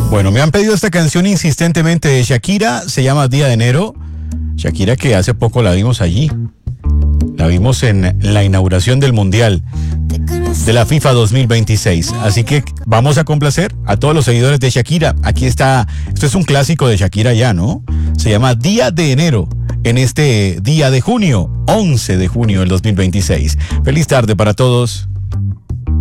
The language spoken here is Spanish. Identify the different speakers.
Speaker 1: Bueno, me han pedido esta canción insistentemente de Shakira, se llama Día de Enero. Shakira, que hace poco la vimos allí. La vimos en la inauguración del Mundial de la FIFA 2026. Así que vamos a complacer a todos los seguidores de Shakira. Aquí está, esto es un clásico de Shakira ya, ¿no? Se llama Día de Enero, en este día de junio, 11 de junio del 2026. Feliz tarde para todos.